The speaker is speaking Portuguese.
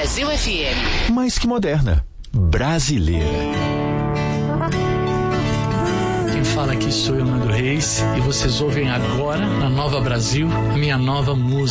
Brasil FM. Mais que moderna, brasileira. Quem fala aqui sou eu, Nando Reis, e vocês ouvem agora, na Nova Brasil, a minha nova música.